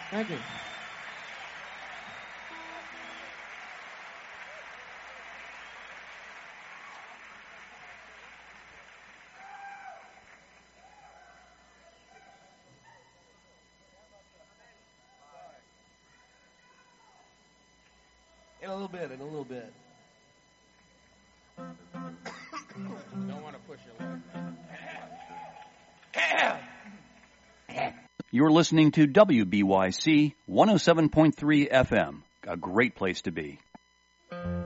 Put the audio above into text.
Thank you. In a little bit. Don't want to push your leg. You're listening to WBYC 107.3 FM, a great place to be.